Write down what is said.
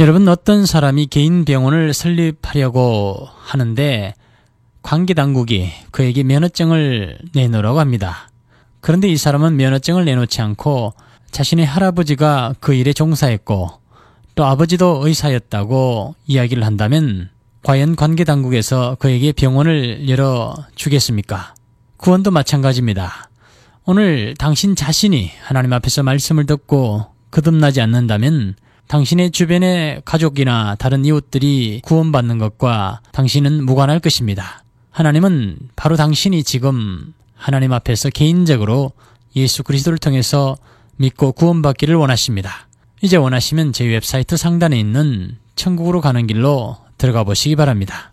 여러분, 어떤 사람이 개인 병원을 설립하려고 하는데 관계당국이 그에게 면허증을 내놓으라고 합니다. 그런데 이 사람은 면허증을 내놓지 않고 자신의 할아버지가 그 일에 종사했고 또 아버지도 의사였다고 이야기를 한다면 과연 관계당국에서 그에게 병원을 열어주겠습니까? 구원도 마찬가지입니다. 오늘 당신 자신이 하나님 앞에서 말씀을 듣고 거듭나지 않는다면 당신의 주변의 가족이나 다른 이웃들이 구원받는 것과 당신은 무관할 것입니다. 하나님은 바로 당신이 지금 하나님 앞에서 개인적으로 예수 그리스도를 통해서 믿고 구원받기를 원하십니다. 이제 원하시면 제 웹사이트 상단에 있는 천국으로 가는 길로 들어가 보시기 바랍니다.